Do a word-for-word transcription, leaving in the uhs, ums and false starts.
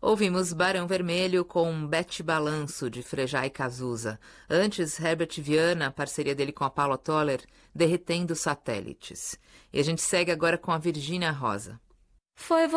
Ouvimos Barão Vermelho com Bete Balanço, de Frejá e Cazuza. Antes, Herbert Viana, parceria dele com a Paula Toller, Derretendo Satélites. E a gente segue agora com a Virgínia Rosa. Foi